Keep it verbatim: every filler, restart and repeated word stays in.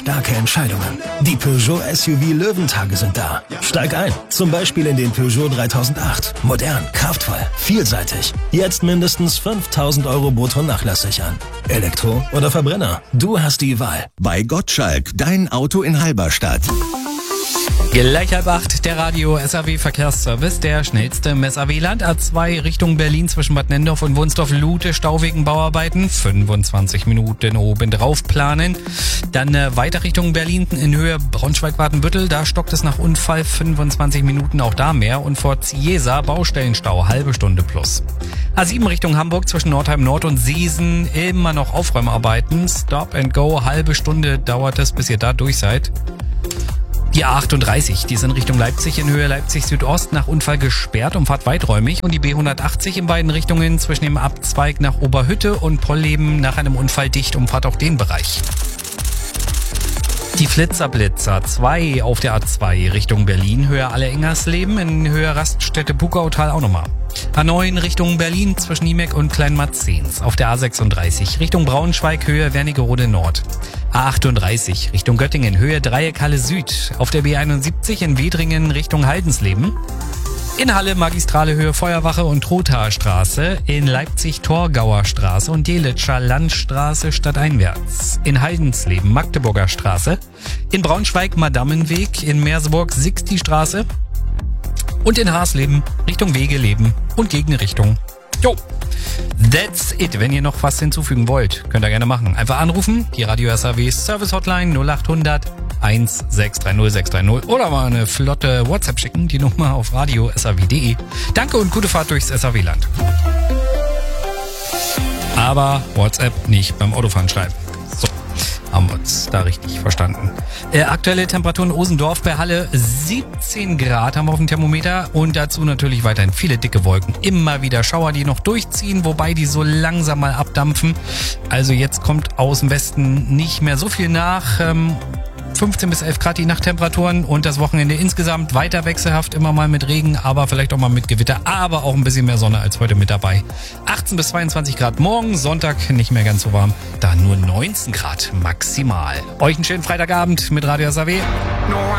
Starke Entscheidungen. Die Peugeot S U V Löwentage sind da. Steig ein. Zum Beispiel in den Peugeot dreitausendacht. Modern, kraftvoll, vielseitig. Jetzt mindestens fünftausend Euro brutto Nachlass sichern. Elektro oder Verbrenner? Du hast die Wahl. Bei Gottschalk, dein Auto in Halberstadt. Gleich halb acht, der Radio S A W Verkehrsservice, der schnellste im S A W-Land. A zwei Richtung Berlin zwischen Bad Nendorf und Wunsdorf-Lute, Stau wegen Bauarbeiten, fünfundzwanzig Minuten oben drauf planen. Dann äh, weiter Richtung Berlin in Höhe Braunschweig-Watenbüttel, da stockt es nach Unfall, fünfundzwanzig Minuten, auch da mehr. Und vor Ziesa Baustellenstau, halbe Stunde plus. A sieben Richtung Hamburg zwischen Nordheim Nord und Seesen, immer noch Aufräumarbeiten. Stop and go, halbe Stunde dauert es, bis ihr da durch seid. Die A achtunddreißig, die ist in Richtung Leipzig in Höhe Leipzig Südost nach Unfall gesperrt, Umfahrt weiträumig. Und die B hundertachtzig in beiden Richtungen zwischen dem Abzweig nach Oberhütte und Pollleben nach einem Unfall dicht, Umfahrt auch den Bereich. Die Flitzerblitzer zwei auf der A zwei Richtung Berlin, Höhe Alle-Engersleben, in Höhe Raststätte Pukautal auch nochmal. A neun Richtung Berlin zwischen Niemek und Kleinmarzens. Auf der A sechsunddreißig Richtung Braunschweig, Höhe Wernigerode Nord. A achtunddreißig Richtung Göttingen, Höhe Dreieckhalle Süd. Auf der B einundsiebzig in Wedringen Richtung Haldensleben. In Halle Magistrale Höhe Feuerwache und Trothaer Straße. In Leipzig Torgauer Straße und Jelitscher Landstraße stadteinwärts. In Haldensleben Magdeburger Straße. In Braunschweig Madammenweg. In Merseburg Sixti Straße. Und in Hasleben Richtung Wegeleben und Gegenrichtung. Jo, that's it. Wenn ihr noch was hinzufügen wollt, könnt ihr gerne machen. Einfach anrufen, die Radio S A W Service Hotline null achthundert eins sechs drei null sechs drei null oder mal eine flotte WhatsApp schicken, die Nummer auf radio s a w punkt de. Danke und gute Fahrt durchs S A W-Land. Aber WhatsApp nicht beim Autofahren schreiben. So, haben wir uns da richtig verstanden. Äh, aktuelle Temperaturen Osendorf bei Halle siebzehn Grad haben wir auf dem Thermometer und dazu natürlich weiterhin viele dicke Wolken. Immer wieder Schauer, die noch durchziehen, wobei die so langsam mal abdampfen. Also jetzt kommt aus dem Westen nicht mehr so viel nach. Ähm, fünfzehn bis elf Grad die Nachttemperaturen und das Wochenende insgesamt weiter wechselhaft, immer mal mit Regen, aber vielleicht auch mal mit Gewitter, aber auch ein bisschen mehr Sonne als heute mit dabei. achtzehn bis zweiundzwanzig Grad morgen, Sonntag nicht mehr ganz so warm, da nur neunzehn Grad maximal. Euch einen schönen Freitagabend mit Radio S A W.